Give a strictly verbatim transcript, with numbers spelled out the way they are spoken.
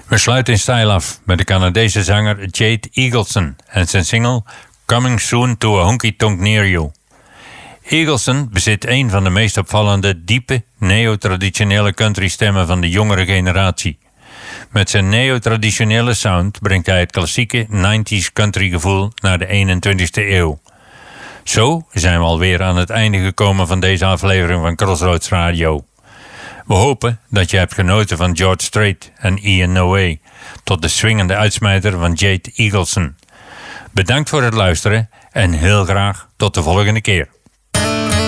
We sluiten in stijl af met de Canadese zanger Jade Eagleson en zijn single Coming Soon to a Honky Tonk Near You. Eagleson bezit een van de meest opvallende, diepe, neo-traditionele countrystemmen van de jongere generatie. Met zijn neo-traditionele sound brengt hij het klassieke nineties country gevoel naar de eenentwintigste eeuw. Zo zijn we alweer aan het einde gekomen van deze aflevering van Crossroads Radio. We hopen dat je hebt genoten van George Strait en Ian Noé, tot de swingende uitsmijter van Jade Eagleson. Bedankt voor het luisteren en heel graag tot de volgende keer.